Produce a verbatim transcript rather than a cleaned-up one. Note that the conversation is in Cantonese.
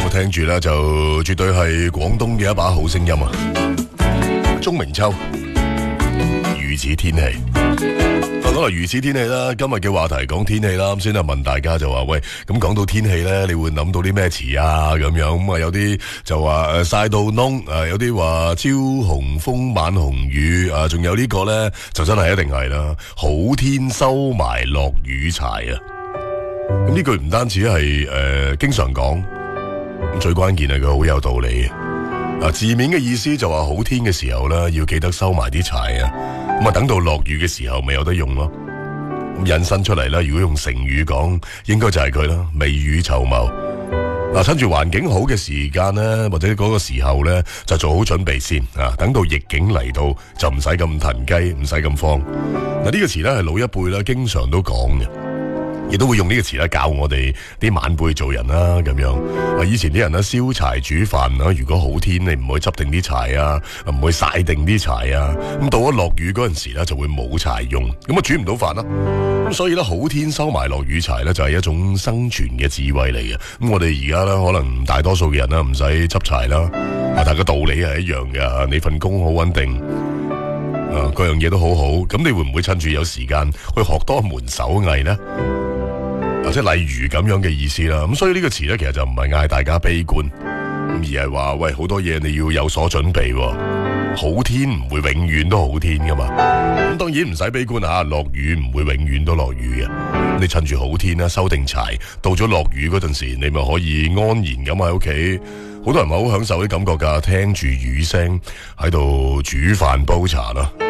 我聽住咧就絕對係廣東嘅一把好聲音啊！鍾明秋，如此天氣。講嚟如此天氣啦，今日嘅話題講天氣啦，咁先啊問大家就話喂，咁講到天氣咧，你會諗到啲咩詞啊？咁樣咁啊有啲就話誒曬到燶，誒有啲話超雄風晚紅雨，啊仲有呢個咧就真係一定係啦，好天收埋落雨柴啊！咁呢句唔單止係誒、呃、經常講，咁最關鍵係佢好有道理。啊字面嘅意思就話好天嘅時候啦，要記得收埋啲柴啊。咁啊，等到落雨嘅時候咪有得用咯。咁引申出嚟啦，如果用成語講，應該就係佢啦，未雨綢繆。嗱，趁住環境好嘅時間咧，或者嗰個時候咧，就做好準備先啊。等到逆境嚟到，就唔使咁騰雞，唔使咁慌。嗱，呢個詞咧係老一輩啦，經常都講嘅。亦都會用呢個詞咧教我哋啲晚輩做人啦，咁樣啊，以前啲人咧燒柴煮飯啊，如果好天你唔可以執定啲柴啊，唔可以曬定啲柴啊，咁到咗落雨嗰陣時咧就會冇柴用，咁啊煮唔到飯啦。咁所以咧好天收埋落雨柴咧就係一種生存嘅智慧嚟嘅。咁我哋而家咧可能大多數嘅人啦唔使執柴啦，啊但係個道理係一樣嘅，你份工好穩定。啊，各樣嘢都好好，咁你會唔會趁住有時間去學多一門手藝呢？啊，即係例如咁樣嘅意思啦。咁所以呢個詞咧，其實就唔係嗌大家悲觀，而係話喂，好多嘢你要有所準備。好天唔會永遠都好天噶嘛。咁當然唔使悲觀啊，落雨唔會永遠都落雨嘅。你趁住好天啦，收定柴，到咗落雨嗰陣時，你咪可以安然咁喺屋企。好多人咪好享受啲感覺噶，聽住雨聲喺度煮飯煲茶啦。